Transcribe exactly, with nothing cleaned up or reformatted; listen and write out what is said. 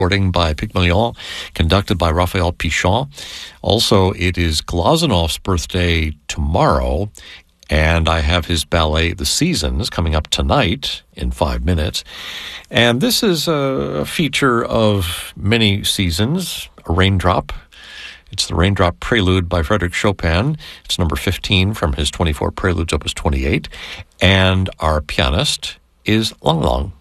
recording by Pygmalion, conducted by Raphael Pichon. Also, it is Glazonov's birthday tomorrow, and I have his ballet, The Seasons, coming up tonight in five minutes. And this is a feature of many seasons, a raindrop. It's the Raindrop Prelude by Frédéric Chopin. It's number fifteen from his twenty-four Preludes, opus twenty-eight. And our pianist is Lang Lang.